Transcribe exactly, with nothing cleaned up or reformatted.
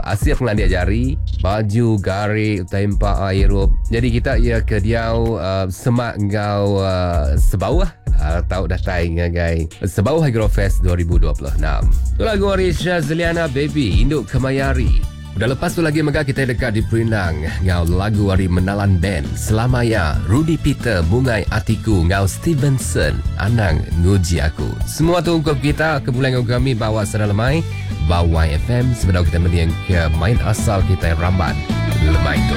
Asyik nak diajari baju gari tempa aerob. Jadi kita ia ke dia uh, semak ngau uh, sebawah uh, tahu dah tai ngagai sebawah Agrofest dua ribu dua puluh enam. Tu lagu Arisha Zeliana Baby Induk Kemayari. Udah lepas tu lagi mega kita dekat di Perinang ngau lagu hari Menalan Band Selamaya Rudy Peter Bungai Atiku ngau Stevenson Anang Nguji Aku. Semua tu ungkup kita kebulan ngau kami bawa sana lemai bawa F M sebenarnya kita meniang ke main asal kita Ramban lemai tu.